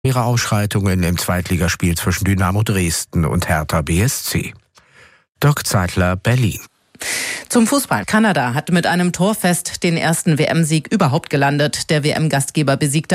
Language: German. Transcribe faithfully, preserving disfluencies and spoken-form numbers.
Ihre Ausschreitungen im Zweitligaspiel zwischen Dynamo Dresden und Hertha B S C. Dirk Zeitler, Berlin. Zum Fußball. Kanada hat mit einem Torfest den ersten W M-Sieg überhaupt gelandet. Der W M-Gastgeber besiegte